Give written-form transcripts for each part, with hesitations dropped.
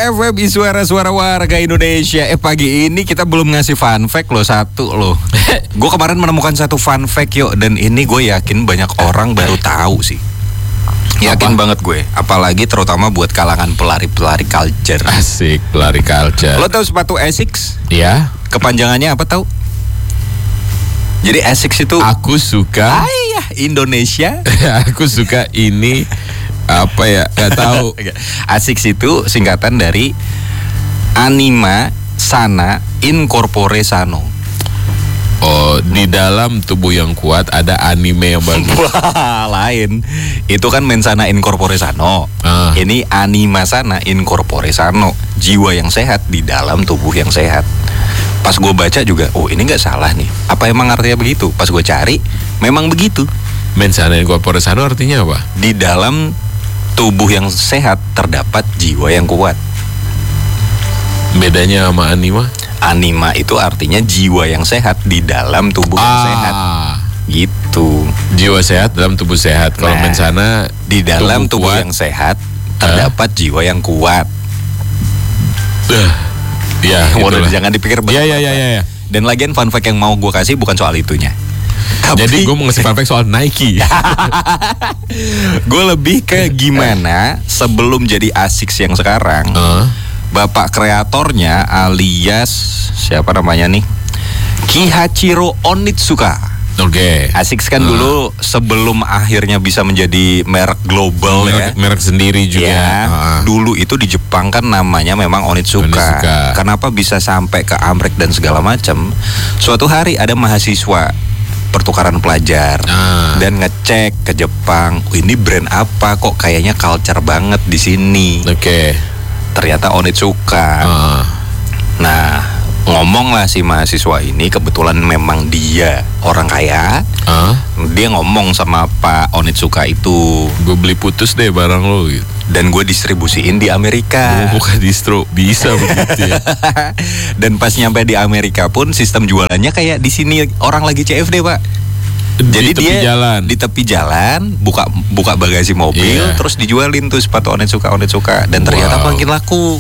FM suara-suara warga Indonesia. Pagi ini kita belum ngasih fun fact loh, satu loh. Gue kemarin menemukan satu fun fact yuk, dan ini gue yakin banyak orang baru tahu sih. Yakin banget gue, apalagi terutama buat kalangan pelari-pelari culture. Asik, pelari culture. Lo tahu sepatu Asics? Iya. Kepanjangannya apa tahu? Jadi Asics itu Aku suka Indonesia. Aku suka ini. Apa ya, gak tahu. Asics itu singkatan dari Anima Sana Incorpore Sano. Oh, di dalam tubuh yang kuat ada anime yang bagus. Wah, lain. Itu kan Mensana Incorpore Sano. Ini Anima Sana Incorpore Sano. Jiwa yang sehat di dalam tubuh yang sehat. Pas gue baca juga, oh ini gak salah nih. Apa emang artinya begitu? Pas gue cari, memang begitu. Mensana Incorpore Sano artinya apa? Di dalam tubuh yang sehat terdapat jiwa yang kuat. Bedanya sama anima? Anima itu artinya jiwa yang sehat di dalam tubuh yang sehat. Gitu. Jiwa sehat dalam tubuh sehat. Kalau mensana di dalam tubuh yang sehat terdapat jiwa yang kuat. Ya, waduh, jangan dipikir banget. Ya. Dan lagian fun fact yang mau gue kasih bukan soal itunya. Jadi gue mau ngasih fun fact soal Nike. Gue lebih ke gimana sebelum jadi Asics yang sekarang. Bapak kreatornya alias siapa namanya nih? Kihachiro Onitsuka. Oke. Asics kan dulu sebelum akhirnya bisa menjadi merek global merek sendiri juga. Ya, dulu itu di Jepang kan namanya memang Onitsuka. Kenapa bisa sampai ke Amrik dan segala macam? Suatu hari ada mahasiswa pertukaran pelajar dan ngecek ke Jepang, ini brand apa kok kayaknya culture banget di sini. Oke. Ternyata Onitsuka. Nah, ngomong lah si mahasiswa ini, kebetulan memang dia orang kaya. Dia ngomong sama Pak Onitsuka itu, gue beli putus deh barang lo gitu. Dan gue distribusiin di Amerika. Bukan distro, bisa begitu ya. Dan pas nyampe di Amerika pun sistem jualannya kayak di sini orang lagi CFD, Pak. Jadi di tepi jalan buka bagasi mobil, terus dijualin tuh sepatu Onitsuka. Dan ternyata makin laku,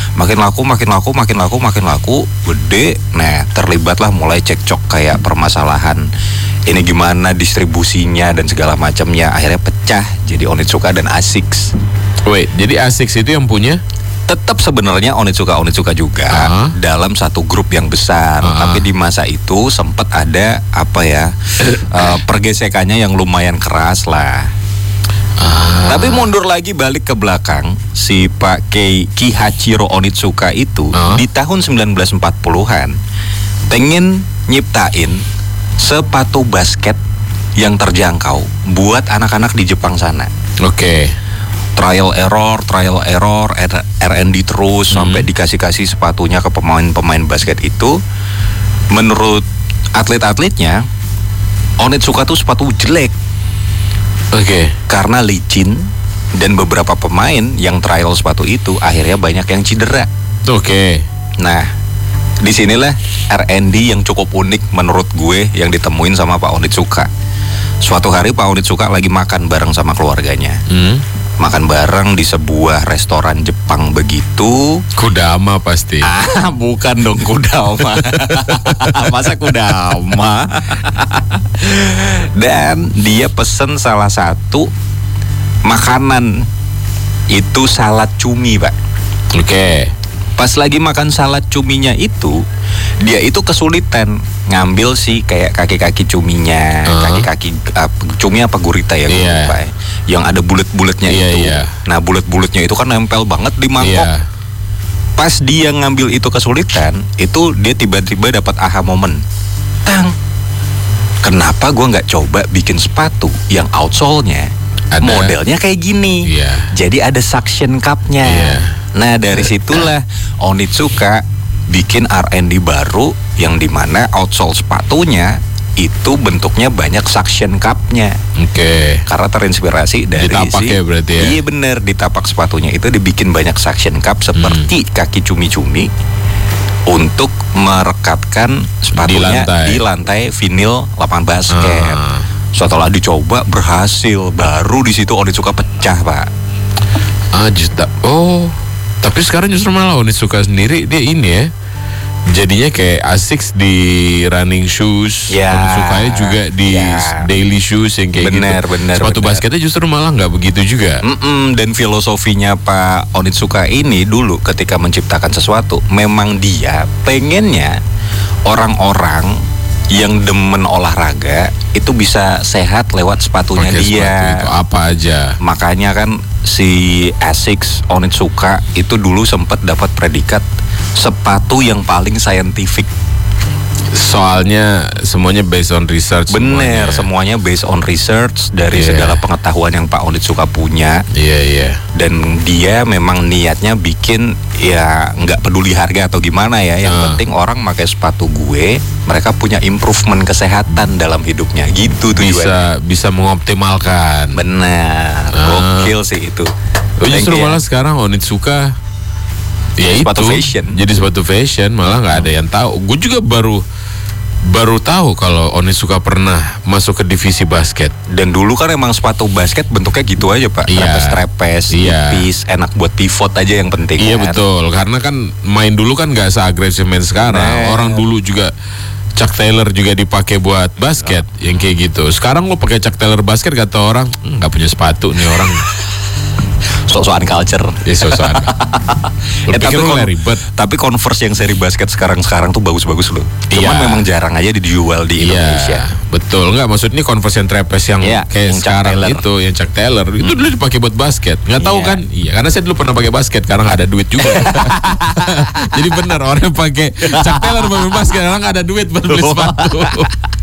gede. Nah, terlibatlah mulai cekcok kayak permasalahan. Ini gimana distribusinya dan segala macamnya. Akhirnya pecah jadi Onitsuka dan Asics. Wait, jadi Asics itu yang punya? Tetap sebenarnya Onitsuka juga dalam satu grup yang besar, tapi di masa itu sempat ada pergesekannya yang lumayan keras lah. Tapi mundur lagi balik ke belakang, si Pak Kihachiro Onitsuka itu di tahun 1940-an pengen nyiptain sepatu basket yang terjangkau buat anak-anak di Jepang sana. Oke. Trial error, R&D terus sampai dikasih sepatunya ke pemain-pemain basket itu. Menurut atlet-atletnya, Onitsuka tuh sepatu jelek. Oke. Karena licin, dan beberapa pemain yang trial sepatu itu akhirnya banyak yang cedera. Oke. Nah, disinilah R&D yang cukup unik menurut gue yang ditemuin sama Pak Onitsuka. Suatu hari Pak Onitsuka lagi makan bareng sama keluarganya. Makan bareng di sebuah restoran Jepang begitu. Kudama pasti. Bukan dong Kudama. Masa Kudama? Dan dia pesen salah satu makanan, itu salad cumi, Pak. Oke. Pas lagi makan salad cuminya itu, dia itu kesulitan ngambil sih kayak kaki-kaki cuminya, kaki-kaki cumi apa gurita ya, gue lupa ya. Yang ada bulet-buletnya itu. Nah, bulet-buletnya itu kan nempel banget di mangkok. Pas dia ngambil itu kesulitan, itu dia tiba-tiba dapat aha moment. Tang. Kenapa gua nggak coba bikin sepatu yang outsole-nya modelnya kayak gini? Jadi ada suction cup-nya. Nah, dari situlah Onitsuka bikin R&D baru yang dimana outsole sepatunya itu bentuknya banyak suction cup-nya. Oke. Karena terinspirasi dari ditapak ya berarti ya? Iya bener, di tapak sepatunya itu dibikin banyak suction cup seperti kaki cumi-cumi untuk merekatkan sepatunya di lantai vinil lapangan basket. Setelah dicoba berhasil, baru di situ Onitsuka pecah, Pak. Tapi sekarang justru malah Onitsuka sendiri dia ini ya, jadinya kayak Asics di running shoes, Onitsukanya juga di daily shoes yang kayak bener, gitu. Bener, sepatu basketnya justru malah nggak begitu juga. Dan filosofinya Pak Onitsuka ini dulu ketika menciptakan sesuatu, memang dia pengennya orang-orang yang demen olahraga itu bisa sehat lewat sepatunya Pakai dia. Sepatu itu apa aja. Makanya kan si Asics Onitsuka itu dulu sempat dapat predikat sepatu yang paling scientific. Soalnya semuanya based on research. Bener, semuanya based on research dari segala pengetahuan yang Pak Onitsuka punya. Iya. Dan dia memang niatnya bikin ya nggak peduli harga atau gimana ya. Yang penting orang pakai sepatu gue, mereka punya improvement kesehatan dalam hidupnya. Gitu tujuannya. Bisa mengoptimalkan. Benar, gokil sih itu. Justru malah sekarang Onitsuka ya sepatu itu fashion. Jadi sepatu fashion, malah nggak ada yang tahu. Gue juga baru tahu kalau Onitsuka pernah masuk ke divisi basket. Dan dulu kan emang sepatu basket bentuknya gitu aja Pak. Trepes, tipis, enak buat pivot aja yang penting. Iya kan? Betul, karena kan main dulu kan nggak seagresif main sekarang. Orang dulu juga Chuck Taylor juga dipakai buat basket, yang kayak gitu. Sekarang lo pakai Chuck Taylor basket, kata orang nggak punya sepatu nih orang. Sok-sokan culture. Ya sok-sokan. Ribet. Tapi Converse yang seri basket sekarang tuh bagus-bagus loh. Cuman memang jarang aja dijual di Indonesia. Betul, nggak maksudnya Converse yang trapeze yang kayak yang sekarang itu, yang Chuck Taylor itu dulu dipakai buat basket. Nggak tahu kan? Iya, karena saya dulu pernah pakai basket, karena nggak ada duit juga. Jadi benar orang yang pakai Chuck Taylor pakai basket, karena nggak ada duit buat beli sepatu.